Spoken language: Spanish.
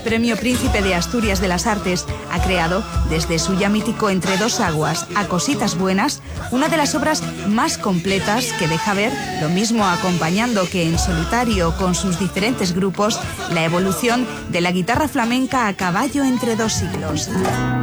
Premio Príncipe de Asturias de las Artes, ha creado, desde su ya mítico Entre dos aguas a Cositas buenas, una de las obras más completas que deja ver, lo mismo acompañando que en solitario con sus diferentes grupos, la evolución de la guitarra flamenca a caballo entre dos siglos.